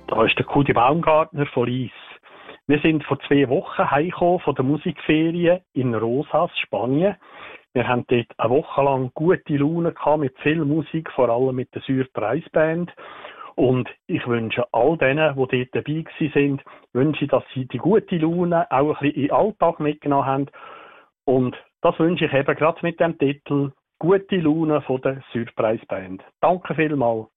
Da ist der Kudi Baumgartner von Ries. Wir sind vor 2 Wochen heimgekommen von der Musikferien in Rosas, Spanien. Wir haben dort eine Woche lang gute Laune gehabt, mit viel Musik, vor allem mit der Surprise Band. Und ich wünsche all denen, die dort dabei sind, dass sie die gute Laune auch ein bisschen in den Alltag mitgenommen haben. Und das wünsche ich eben gerade mit dem Titel «Gute Laune» von der Surprise Band. Danke vielmals.